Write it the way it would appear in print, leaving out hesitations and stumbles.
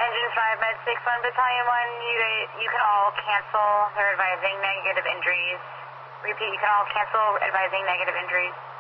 Engine 5 Med 6 1 Battalion 1, you can all cancel. They're advising negative injuries. Repeat, you can all cancel advising negative injuries.